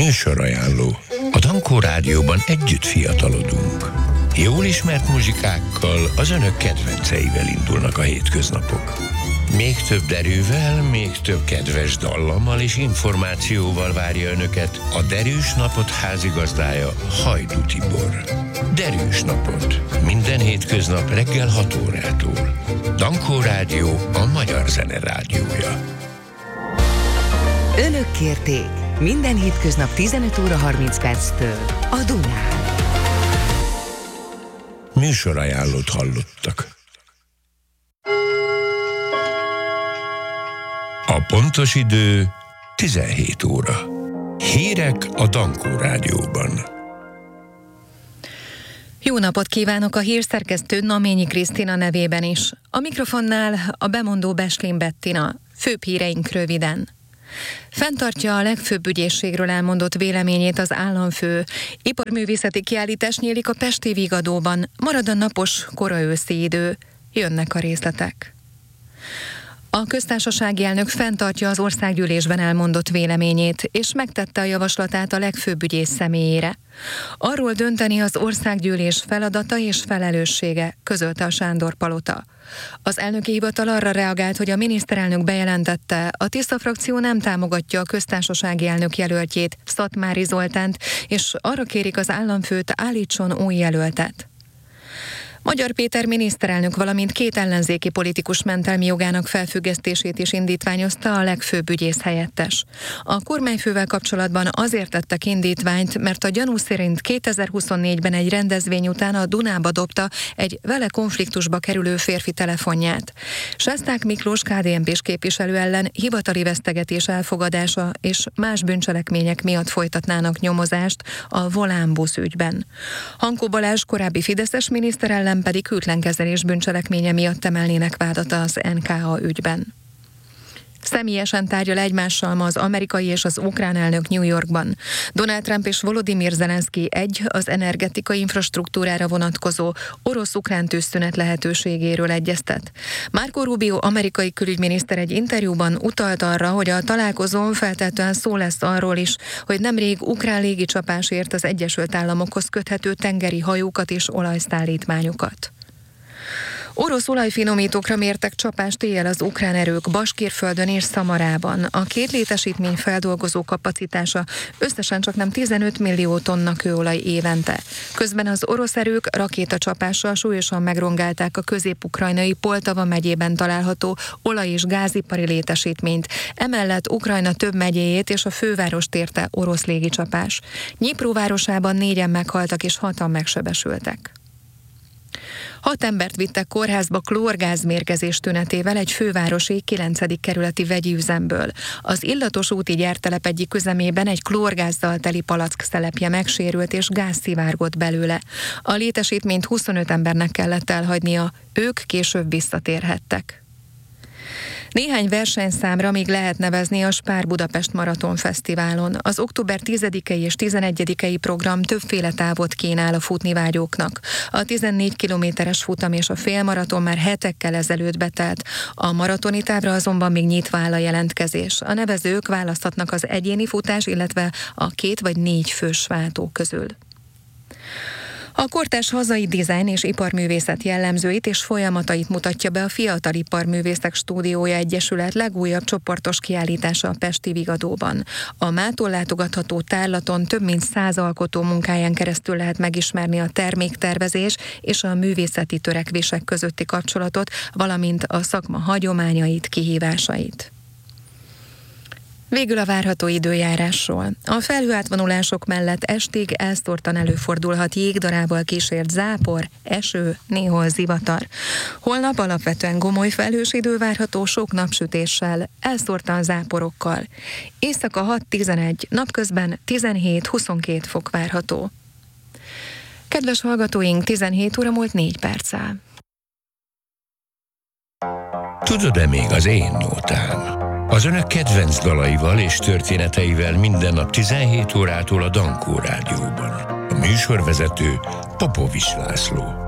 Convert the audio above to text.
Műsorajánló. A Dankó Rádióban együtt fiatalodunk. Jól ismert muzsikákkal, az önök kedvenceivel indulnak a hétköznapok. Még több derűvel, még több kedves dallammal és információval várja önöket a Derűs Napot házigazdája, Hajdú Tibor. Derűs Napot. Minden hétköznap reggel 6 órától. Dankó Rádió, a magyar zene rádiója. Önök kérték. Minden hétköznap 15 óra 30 perctől a Dunán. Műsorajánlót hallottak. A pontos idő 17 óra. Hírek a Dankó Rádióban. Jó napot kívánok a hírszerkesztő Naményi Krisztina nevében is. A mikrofonnál a bemondó Beslin Bettina. Főbb híreink röviden. Fenntartja a legfőbb ügyészségről elmondott véleményét az államfő. Iparművészeti kiállítás nyílik a pesti Vigadóban. Marad a napos, kora őszi idő. Jönnek a részletek. A köztársasági elnök fenntartja az országgyűlésben elmondott véleményét, és megtette a javaslatát a legfőbb ügyész személyére. Arról dönteni az országgyűlés feladata és felelőssége, közölte a Sándor-palota. Az elnöki hivatal arra reagált, hogy a miniszterelnök bejelentette, a Tisza frakció nem támogatja a köztársasági elnök jelöltjét, Szatmári Zoltánt, és arra kérik az államfőt, állítson új jelöltet. Magyar Péter miniszterelnök, valamint 2 ellenzéki politikus mentelmi jogának felfüggesztését is indítványozta a legfőbb ügyész helyettes. A kormányfővel kapcsolatban azért tettek indítványt, mert a gyanú szerint 2024-ben egy rendezvény után a Dunába dobta egy vele konfliktusba kerülő férfi telefonját. Sesták Miklós KDNP-s képviselő ellen hivatali vesztegetés elfogadása és más bűncselekmények miatt folytatnának nyomozást a Volán busz ügyben. Hankó Balázs korábbi fideszes miniszter ellen pedig hűtlenkezelés bűncselekménye miatt emelnének vádat az NKA ügyben. Személyesen tárgyal egymással ma az amerikai és az ukrán elnök New Yorkban. Donald Trump és Volodymyr Zelenszky az energetikai infrastruktúrára vonatkozó orosz-ukrán tűzszünet lehetőségéről egyeztet. Marco Rubio amerikai külügyminiszter egy interjúban utalt arra, hogy a találkozón feltétlenül szó lesz arról is, hogy nemrég ukrán légicsapás ért az Egyesült Államokhoz köthető tengeri hajókat és olajszállítmányokat. Orosz olajfinomítókra mértek csapást éjjel az ukrán erők Baskirföldön és Szamarában. A 2 létesítmény feldolgozó kapacitása összesen csaknem 15 millió tonna kőolaj évente. Közben az orosz erők rakétacsapással súlyosan megrongálták a közép-ukrajnai Poltava megyében található olaj- és gázipari létesítményt. Emellett Ukrajna több megyéjét és a fővárost érte orosz légicsapás. Dnyipró városában 4-en meghaltak és 6-an megsebesültek. 6 embert vittek kórházba klórgázmérgezés tünetével egy fővárosi 9. kerületi vegyi üzemből. Az illatos úti gyártelep egyik üzemében egy klórgázzal teli palack szelepje megsérült és gáz szivárgott belőle. A létesítményt 25 embernek kellett elhagynia, ők később visszatérhettek. Néhány versenyszámra még lehet nevezni a Spár Budapest Maraton Fesztiválon. Az október 10-i és 11-i program többféle távot kínál a futnivágyóknak. A 14 kilométeres futam és a félmaraton már hetekkel ezelőtt betelt. A maratoni távra azonban még nyitva áll a jelentkezés. A nevezők választhatnak az egyéni futás, illetve a 2 vagy 4 fős váltó közül. A kortárs hazai dizájn és iparművészet jellemzőit és folyamatait mutatja be a Fiatal Iparművészek Stúdiója Egyesület legújabb csoportos kiállítása a pesti Vigadóban. A mától látogatható tárlaton több mint 100 alkotó munkáján keresztül lehet megismerni a terméktervezés és a művészeti törekvések közötti kapcsolatot, valamint a szakma hagyományait, kihívásait. Végül a várható időjárásról. A felhőátvonulások mellett estig elszórtan előfordulhat jégdarával kísért zápor, eső, néhol zivatar. Holnap alapvetően gomoly felhős idő várható sok napsütéssel, elszórtan záporokkal. Éjszaka 6-11, napközben 17-22 fok várható. Kedves hallgatóink, 17 óra múlt 4 perccel. Tudod-e még az én nótám? Az önök kedvenc dalaival és történeteivel minden nap 17 órától a Dankó Rádióban. A műsorvezető Popovics László.